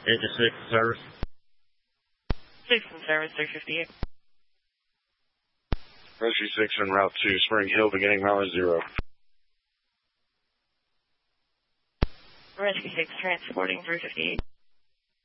86 service. 6 in service, 358. Rescue 6 en route to Spring Hill, beginning mileage 0. Rescue 6 transporting 358.